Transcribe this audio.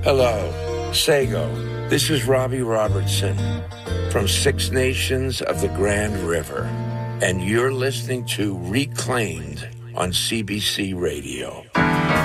Hello, Sago. This is Robbie Robertson from Six Nations of the Grand River, and you're listening to Reclaimed on CBC Radio.